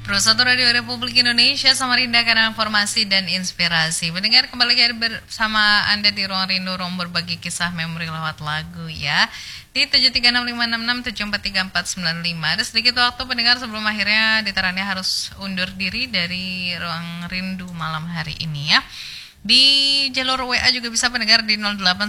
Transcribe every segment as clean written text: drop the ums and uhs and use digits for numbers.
1 Radio Republik Indonesia, Samarinda, Kanal Informasi dan Inspirasi. Mendengar kembali lagi bersama Anda di Ruang Rindu, ruang berbagi kisah memori lewat lagu ya. Di 7365667434495. Ada sedikit waktu pendengar sebelum akhirnya ditarannya harus undur diri dari Ruang Rindu malam hari ini ya. Di jalur WA juga bisa pendengar di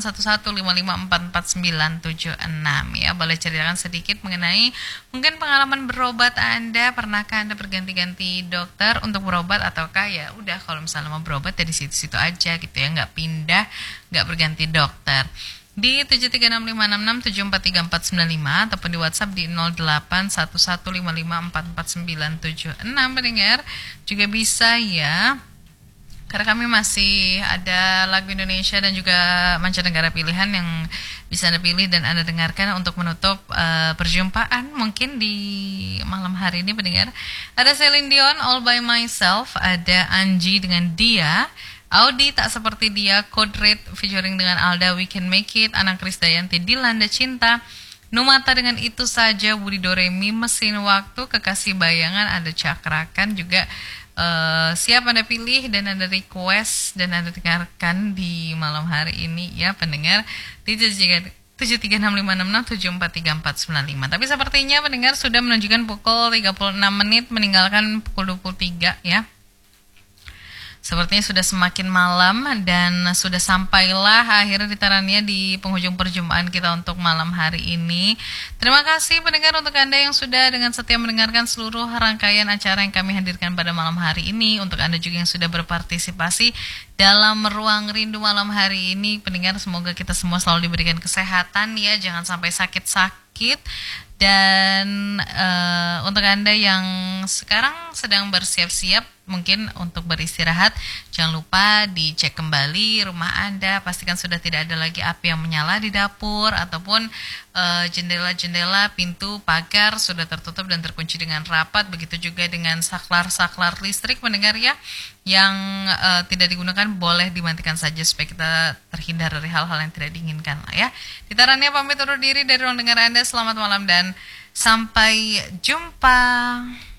081155449976 ya. Boleh ceritakan sedikit mengenai mungkin pengalaman berobat Anda. Pernahkah Anda berganti-ganti dokter untuk berobat, ataukah ya udah kalau misalnya mau berobat ya di situ-situ aja gitu ya, nggak pindah, nggak berganti dokter. Di 73656743495 ataupun di WhatsApp di 081155449976 pendengar juga bisa ya. Karena kami masih ada lagu Indonesia dan juga mancanegara pilihan yang bisa Anda pilih dan Anda dengarkan untuk menutup perjumpaan mungkin di malam hari ini pendengar. Ada Celine Dion, All By Myself, ada Anji dengan Dia, Audi Tak Seperti Dia, Code Red featuring dengan Alda, We Can Make It, Anang Krisdayanti, Dilanda Cinta, Numata dengan Itu Saja, Budi Doremi, Mesin Waktu, Kekasih Bayangan, ada Cakrakan juga. Siap Anda pilih dan Anda request dan Anda dengarkan di malam hari ini ya pendengar di 7365667434495. Tapi sepertinya pendengar sudah menunjukkan pukul 36 menit meninggalkan pukul 23 ya. Sepertinya sudah semakin malam dan sudah sampailah akhirnya ditarannya di penghujung perjumpaan kita untuk malam hari ini. Terima kasih pendengar untuk Anda yang sudah dengan setia mendengarkan seluruh rangkaian acara yang kami hadirkan pada malam hari ini. Untuk Anda juga yang sudah berpartisipasi dalam Ruang Rindu malam hari ini, pendengar, semoga kita semua selalu diberikan kesehatan ya, jangan sampai sakit-sakit. Dan untuk Anda yang sekarang sedang bersiap-siap mungkin untuk beristirahat, jangan lupa dicek kembali rumah Anda, pastikan sudah tidak ada lagi api yang menyala di dapur ataupun jendela-jendela, pintu, pagar sudah tertutup dan terkunci dengan rapat. Begitu juga dengan saklar-saklar listrik pendengar ya, yang tidak digunakan boleh dimatikan saja supaya kita terhindar dari hal-hal yang tidak diinginkan lah ya. Ditarannya pamit undur diri dari ruang dengar Anda. Selamat malam dan sampai jumpa.